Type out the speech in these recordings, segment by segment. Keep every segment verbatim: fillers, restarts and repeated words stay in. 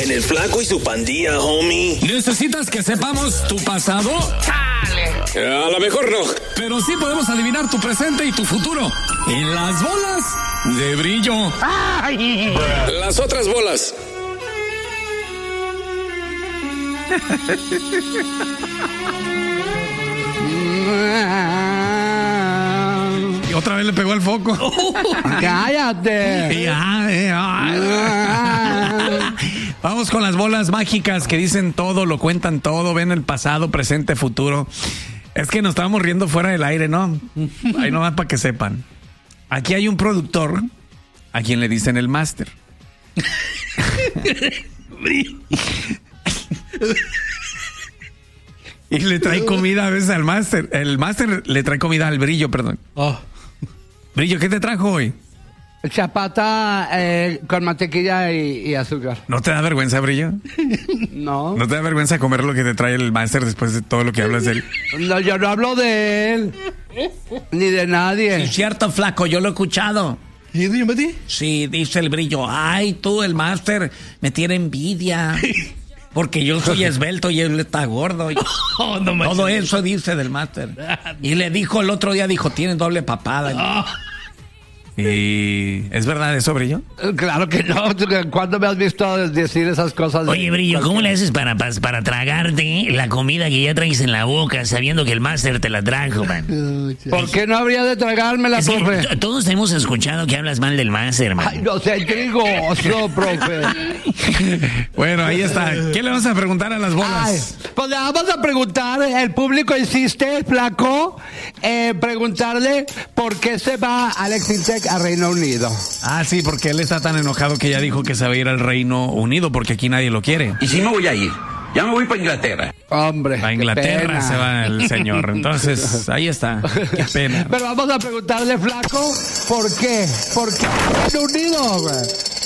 En el Flaco y su pandilla, homie. ¿Necesitas que sepamos tu pasado? ¡Chale! A lo mejor no. Pero sí podemos adivinar tu presente y tu futuro. En las bolas de brillo. ¡Ay! Las otras bolas. Y otra vez le pegó el foco. ¡Cállate! Ya, ya. Vamos con las bolas mágicas que dicen todo, lo cuentan todo, ven el pasado, presente, futuro. Es que nos estábamos riendo fuera del aire, ¿no? Ahí nomás para que sepan. Aquí hay un productor a quien le dicen el máster. Y le trae comida a veces al máster. El máster le trae comida al Brillo, perdón. Oh. Brillo, ¿qué te trajo hoy? Chapata eh, con mantequilla y, y azúcar. ¿No te da vergüenza, Brillo? No. ¿No te da vergüenza comer lo que te trae el máster después de todo lo que hablas de él? No, yo no hablo de él. Ni de nadie. Es cierto, Flaco, yo lo he escuchado. ¿Y yo metí? Sí, dice el Brillo. Ay, tú, el máster, me tiene envidia. Porque yo soy esbelto y él está gordo. Oh, no Todo eso dice del máster. Y le dijo el otro día, dijo, tiene doble papada. Oh. ¿Y es verdad eso, Brillo? Claro que no. ¿Cuándo me has visto decir esas cosas? Oye, Brillo, ¿cómo le haces para, para, para tragarte la comida que ya traes en la boca sabiendo que el máster te la trajo, man? ¿Por qué no habría de tragármela, Es que profe? t- todos hemos escuchado que hablas mal del máster, man. Ay, no sé, trigoso, profe. Bueno, ahí está. ¿Qué le vamos a preguntar a las bolas? Ay, pues le vamos a preguntar, el público insiste, Flaco, eh, preguntarle por qué se va Alex Intec a Reino Unido. Ah, sí, porque él está tan enojado que ya dijo que se va a ir al Reino Unido porque aquí nadie lo quiere. Y si me voy a ir, ya me voy para Inglaterra. Hombre, A Inglaterra qué pena. se va el señor. Entonces, ahí está. Qué pena. Pero vamos a preguntarle, Flaco, ¿por qué? ¿Por qué Reino Unido, güey?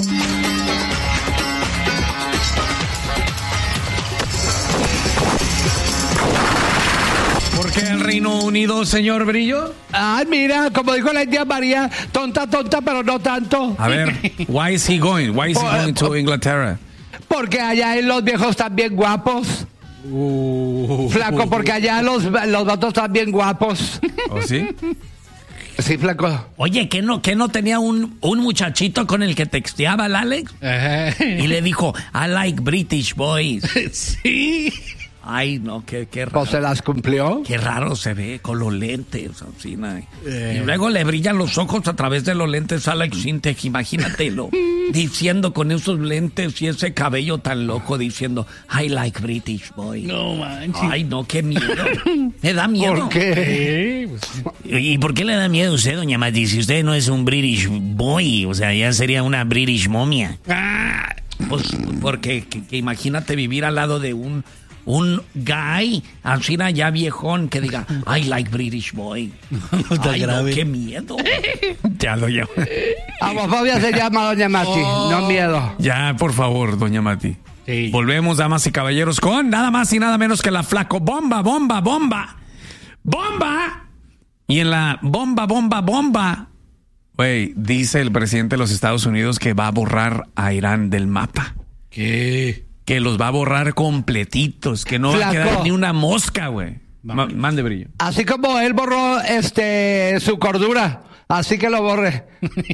¿Por qué el Reino Unido, señor Brillo? Ay, mira, como dijo la India María, tonta, tonta, pero no tanto. A ver, why is he going? Why is he going to Inglaterra? Porque allá hay los viejos están bien guapos. Flaco, porque allá los, los vatos están bien guapos. ¿Oh, sí? Sí, Flaco. Oye, ¿que no, que no tenía un, un muchachito con el que texteaba el Alex? Y le dijo, I like British boys. Sí. Ay, no, qué, qué raro. Pues se las cumplió. Qué raro se ve con los lentes, así, ¿no? Eh. Y luego le brillan los ojos a través de los lentes a Alex Intec, imagínatelo. Diciendo con esos lentes y ese cabello tan loco, diciendo, I like British boys. No manches. Ay, no, qué miedo. Me da miedo. ¿Por qué? ¿Y por qué le da miedo a usted, doña Mati? Si usted no es un British boy, o sea, ya sería una British momia. Ah. Pues porque que, que imagínate vivir al lado de un un guy, así ya viejón, que diga, I like British boy. Ay, no, qué miedo. Ya lo llamo. Homofobia se llama, doña Mati, oh. No miedo. Ya, por favor, doña Mati. Sí. Volvemos, damas y caballeros, con nada más y nada menos que la Flaco Bomba, bomba, bomba. ¡Bomba! Y en la bomba, bomba, bomba, güey, dice el presidente de los Estados Unidos que va a borrar a Irán del mapa. ¿Qué? Que los va a borrar completitos, que no Flaco. Va a quedar ni una mosca, güey. Ma- mande Brillo. Así como él borró este su cordura, así que lo borre.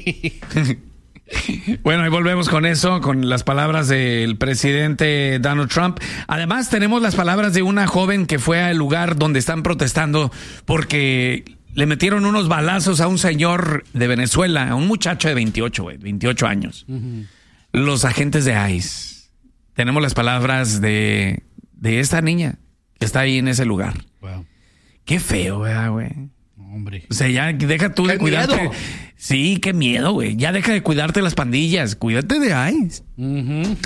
Bueno, ahí volvemos con eso, con las palabras del presidente Donald Trump. Además, tenemos las palabras de una joven que fue al lugar donde están protestando porque le metieron unos balazos a un señor de Venezuela, a un muchacho de veintiocho, güey, veintiocho años. Uh-huh. Los agentes de ICE. Tenemos las palabras de, de esta niña que está ahí en ese lugar. Wow. Qué feo, ¿verdad, güey? Hombre. O sea, ya deja tú de cuidarte. Miedo. Sí, qué miedo, güey. Ya deja de cuidarte las pandillas. Cuídate de ICE. Uh-huh.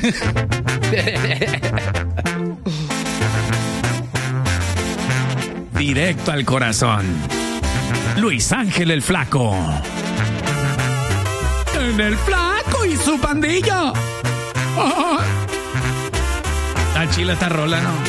Directo al corazón. Luis Ángel el Flaco. En el Flaco y su pandilla. Oh. Está chila esta rola, ¿no?